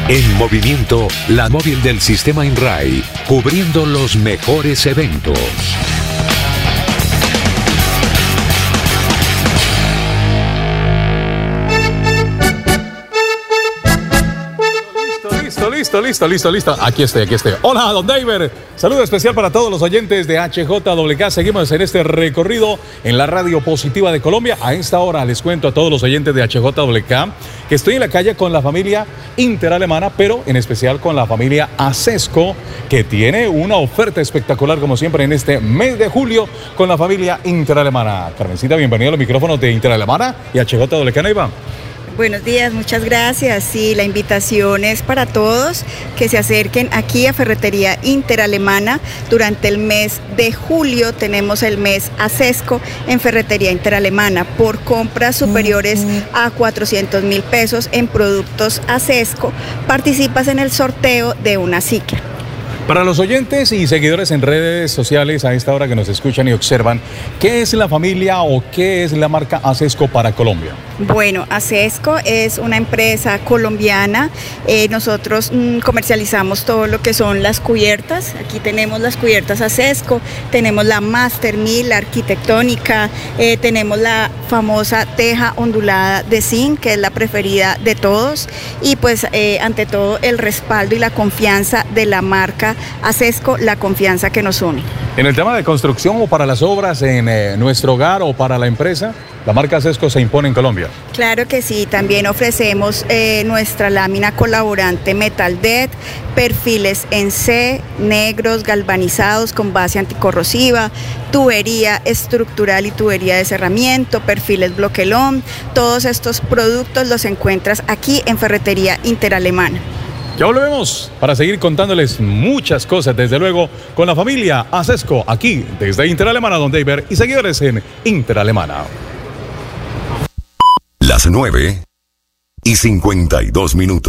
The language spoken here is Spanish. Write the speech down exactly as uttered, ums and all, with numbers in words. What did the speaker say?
En movimiento, la móvil del sistema INRAI, cubriendo los mejores eventos. Listo, listo, listo, listo. Aquí estoy, aquí estoy. Hola, don David. Saludo especial para todos los oyentes de H J W K. Seguimos en este recorrido en la Radio Positiva de Colombia. A esta hora les cuento a todos los oyentes de H J W K que estoy en la calle con la familia interalemana, pero en especial con la familia Acesco, que tiene una oferta espectacular, como siempre, en este mes de julio con la familia interalemana. Carmencita, bienvenida a los micrófonos de Interalemana y H J W K, Iván. Buenos días, muchas gracias. Sí, la invitación es para todos que se acerquen aquí a Ferretería Interalemana. Durante el mes de julio tenemos el mes Acesco en Ferretería Interalemana. Por compras superiores a cuatrocientos mil pesos en productos Acesco, participas en el sorteo de una cicla. Para los oyentes y seguidores en redes sociales a esta hora que nos escuchan y observan, ¿qué es la familia o qué es la marca Acesco para Colombia? Bueno, Acesco es una empresa colombiana. Eh, nosotros mm, comercializamos todo lo que son las cubiertas. Aquí tenemos las cubiertas Acesco, tenemos la Master Mill, la arquitectónica, eh, tenemos la famosa teja ondulada de zinc, que es la preferida de todos, y pues eh, ante todo el respaldo y la confianza de la marca Acesco, la confianza que nos une. En el tema de construcción o para las obras en eh, nuestro hogar o para la empresa, ¿la marca Acesco se impone en Colombia? Claro que sí, también ofrecemos eh, nuestra lámina colaborante Metal Dead, perfiles en C, negros, galvanizados con base anticorrosiva, tubería estructural y tubería de cerramiento, perfiles bloquelón. Todos estos productos los encuentras aquí en Ferretería Interalemana. Ya volvemos para seguir contándoles muchas cosas, desde luego, con la familia Acesco, aquí desde Interalemana, don David, y seguidores en Interalemana. Las nueve y cincuenta y dos minutos.